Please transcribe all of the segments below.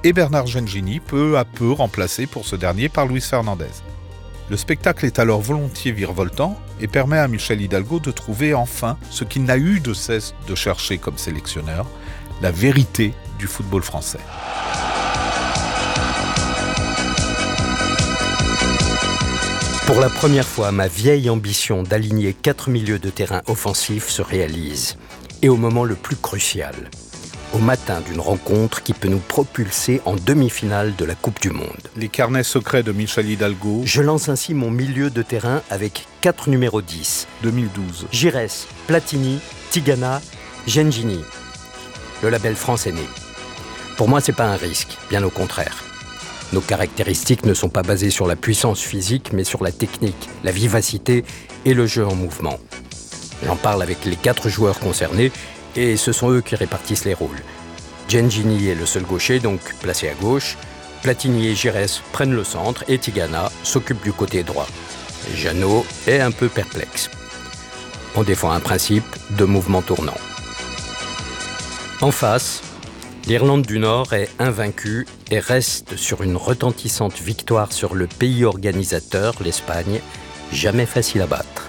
et Bernard Gengini, peu à peu remplacé pour ce dernier par Luis Fernandez. Le spectacle est alors volontiers virevoltant et permet à Michel Hidalgo de trouver enfin ce qu'il n'a eu de cesse de chercher comme sélectionneur, la vérité du football français. Pour la première fois, ma vieille ambition d'aligner 4 milieux de terrain offensifs se réalise. Et au moment le plus crucial, au matin d'une rencontre qui peut nous propulser en demi-finale de la Coupe du Monde. Les carnets secrets de Michel Hidalgo. Je lance ainsi mon milieu de terrain avec 4 numéros 10. 2012. Giresse, Platini, Tigana, Gengini. Le label France est né. Pour moi, c'est pas un risque, bien au contraire. Nos caractéristiques ne sont pas basées sur la puissance physique, mais sur la technique, la vivacité et le jeu en mouvement. J'en parle avec les 4 joueurs concernés, et ce sont eux qui répartissent les rôles. Gengini est le seul gaucher, donc placé à gauche. Platini et Giresse prennent le centre et Tigana s'occupe du côté droit. Jeannot est un peu perplexe. On défend un principe de mouvement tournant. En face, l'Irlande du Nord est invaincue et reste sur une retentissante victoire sur le pays organisateur, l'Espagne, jamais facile à battre.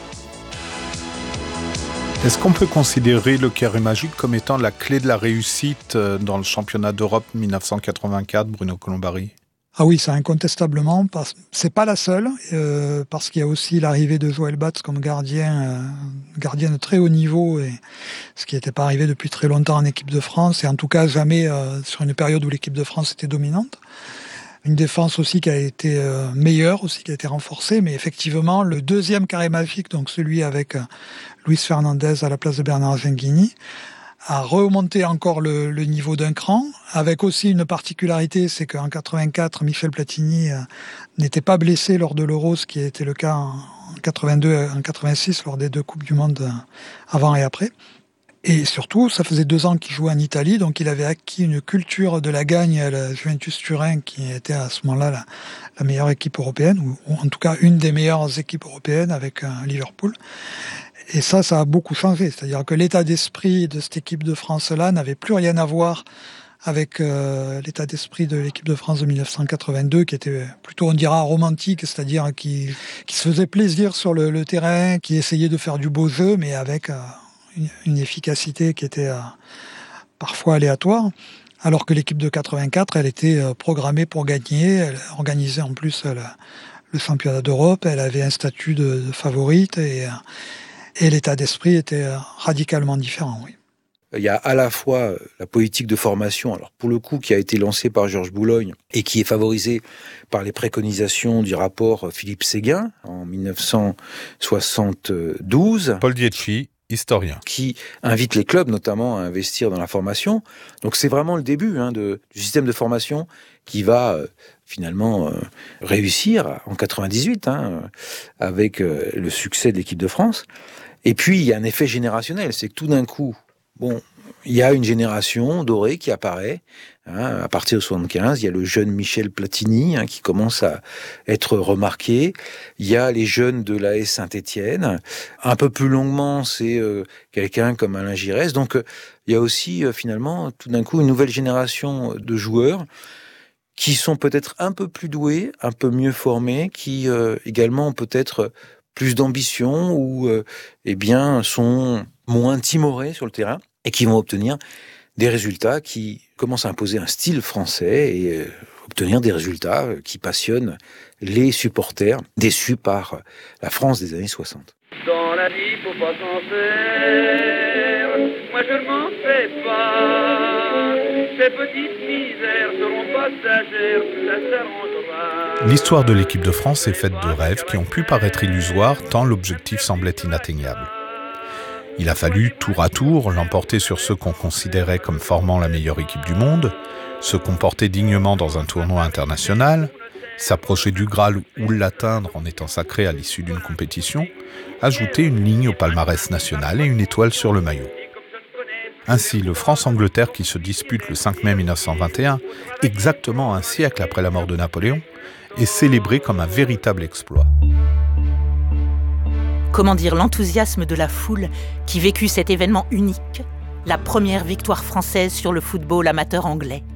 Est-ce qu'on peut considérer le carré magique comme étant la clé de la réussite dans le championnat d'Europe 1984, Bruno Colombari ? Ah oui, ça incontestablement. C'est pas la seule, parce qu'il y a aussi l'arrivée de Joël Batz comme gardien de très haut niveau, et ce qui n'était pas arrivé depuis très longtemps en équipe de France, et en tout cas jamais sur une période où l'équipe de France était dominante. Une défense aussi qui a été meilleure, aussi qui a été renforcée, mais effectivement, le deuxième carré magique, donc celui avec Luis Fernandez à la place de Bernard Gengini, a remonté encore le niveau d'un cran, avec aussi une particularité, c'est qu'en 84, Michel Platini n'était pas blessé lors de l'Euro, ce qui a été le cas en 82 et en 86, lors des 2 Coupes du Monde avant et après. Et surtout, ça faisait 2 ans qu'il jouait en Italie, donc il avait acquis une culture de la gagne à la Juventus Turin, qui était à ce moment-là la meilleure équipe européenne, ou en tout cas une des meilleures équipes européennes avec Liverpool. Et ça a beaucoup changé. C'est-à-dire que l'état d'esprit de cette équipe de France-là n'avait plus rien à voir avec l'état d'esprit de l'équipe de France de 1982, qui était plutôt, on dira, romantique, c'est-à-dire qui se faisait plaisir sur le terrain, qui essayait de faire du beau jeu, mais avec une efficacité qui était parfois aléatoire. Alors que l'équipe de 84, elle était programmée pour gagner, elle organisait en plus le championnat d'Europe, elle avait un statut de favorite, et l'état d'esprit était radicalement différent, oui. Il y a à la fois la politique de formation, alors pour le coup qui a été lancée par Georges Boulogne et qui est favorisée par les préconisations du rapport Philippe Séguin en 1972. Paul Dietschi, historien. Qui invite les clubs notamment à investir dans la formation. Donc c'est vraiment le début du système de formation qui va finalement réussir en 98 avec le succès de l'équipe de France. Et puis il y a un effet générationnel, c'est que tout d'un coup, il y a une génération dorée qui apparaît. À partir de 75, il y a le jeune Michel Platini qui commence à être remarqué. Il y a les jeunes de l'AS Saint-Étienne. Un peu plus longuement, c'est quelqu'un comme Alain Giresse. Donc, il y a aussi finalement, tout d'un coup, une nouvelle génération de joueurs qui sont peut-être un peu plus doués, un peu mieux formés, qui également ont peut-être plus d'ambition ou sont moins timorés sur le terrain et qui vont obtenir des résultats qui commencent à imposer un style français et obtenir des résultats qui passionnent les supporters déçus par la France des années 60. Dans la vie, faut pas s'en faire. Moi, je ne m'en fais pas. Ces petites misères seront passagères, ça s'arrangera. L'histoire de l'équipe de France est faite de rêves qui ont pu paraître illusoires tant l'objectif semblait inatteignable. Il a fallu, tour à tour, l'emporter sur ceux qu'on considérait comme formant la meilleure équipe du monde, se comporter dignement dans un tournoi international, s'approcher du Graal ou l'atteindre en étant sacré à l'issue d'une compétition, ajouter une ligne au palmarès national et une étoile sur le maillot. Ainsi, le France-Angleterre qui se dispute le 5 mai 1921, exactement un siècle après la mort de Napoléon, est célébré comme un véritable exploit. Comment dire l'enthousiasme de la foule qui vécut cet événement unique, la première victoire française sur le football amateur anglais.